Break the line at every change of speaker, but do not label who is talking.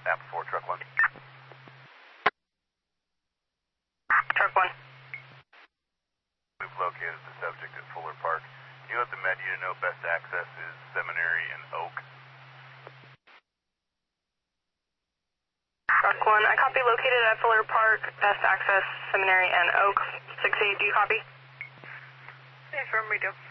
Apple 4, truck 1.
Truck 1.
We've located the subject at Fuller Park. Can you let the med unit know best access is Seminary and Oak?
Truck 1, I copy, located at Fuller Park, best access, Seminary and Oak. 6-8, do you copy?
Yes, from we do.